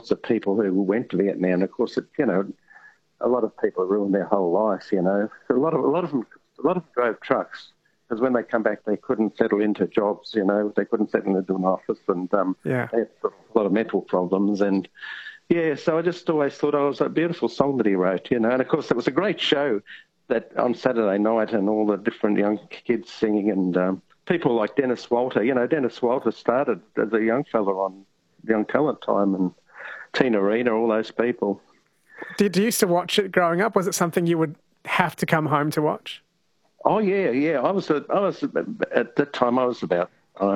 lots of people who went to Vietnam. Of course, a lot of people ruined their whole life. A lot of them drove trucks because when they come back, they couldn't settle into jobs. They couldn't settle into an office, and they had a lot of mental problems. And so I just always thought, it was a beautiful song that he wrote. And of course, it was a great show that on Saturday night, and all the different young kids singing, and people like Dennis Walter. Dennis Walter started as a young fella on Young Talent Time, and Tina Arena, all those people. Did you used to watch it growing up? Was it something you would have to come home to watch? Oh yeah. I was at that time. I was about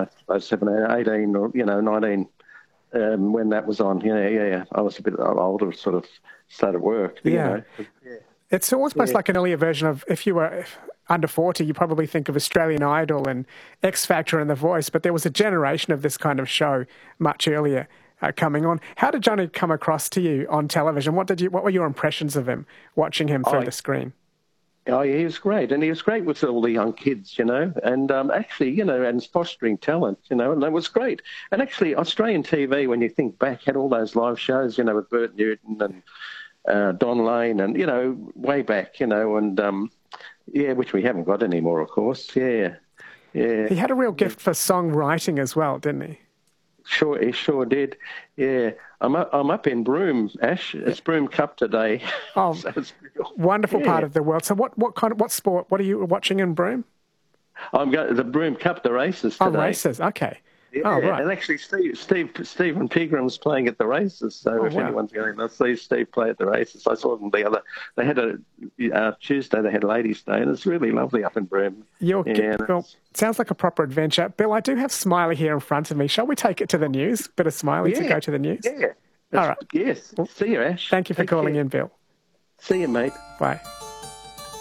17, 18, or 19 when that was on. Yeah. I was a bit older, sort of started work. Yeah. It's almost like an earlier version of, if you were under 40, you probably think of Australian Idol and X Factor and The Voice, but there was a generation of this kind of show much earlier coming on. How did Johnny come across to you on television? What were your impressions of him, watching him through the screen? Oh, yeah, he was great. And he was great with all the young kids, and actually, and fostering talent, and that was great. And actually, Australian TV, when you think back, had all those live shows, with Bert Newton and Don Lane, and, way back, and, which we haven't got anymore, of course. Yeah. He had a real gift for songwriting as well, didn't he? He sure did. Yeah, I'm up in Broome, Ash. It's Broome Cup today. Oh, so wonderful part of the world. So what sport? What are you watching in Broome? I'm going to the Broome Cup, the races today. Oh, races. Okay. Yeah, oh, right. And actually, Stephen Pigram's playing at the races. So if anyone's going to see Steve play at the races, I saw them the other. They had Tuesday. They had Ladies' Day, and it's really lovely up in Broome. Well, sounds like a proper adventure. Bill, I do have Smiley here in front of me. Shall we take it to the news? Bit of Smiley to go to the news. Yeah. All right. Yes. See you, Ash. Thank you for calling in, Bill. See you, mate. Bye.